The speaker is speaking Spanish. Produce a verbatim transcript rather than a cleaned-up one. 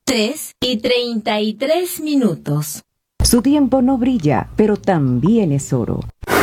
Tres y treinta y tres minutos. Su tiempo no brilla, pero también es oro.